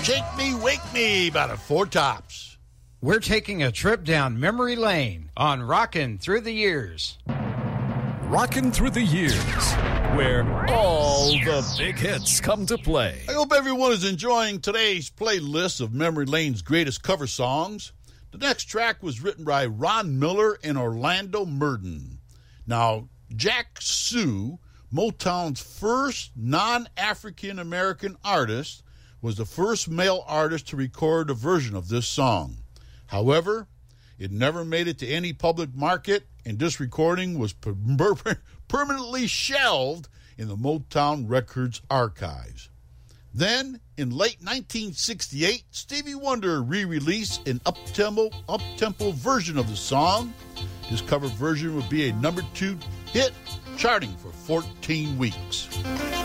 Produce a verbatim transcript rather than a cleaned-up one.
Shake Me, Wake Me by the Four Tops. We're taking a trip down memory lane on Rockin' Through the Years. Rockin' Through the Years, where all the big hits come to play. I hope everyone is enjoying today's playlist of Memory Lane's greatest cover songs. The next track was written by Ron Miller and Orlando Murden. Now, Jack Sue, Motown's first non-African-American artist, was the first male artist to record a version of this song. However, it never made it to any public market, and this recording was per- permanently shelved in the Motown Records archives. Then, in late nineteen sixty-eight, Stevie Wonder re-released an up-tempo, up-tempo version of the song. This cover version would be a number two hit, charting for fourteen weeks.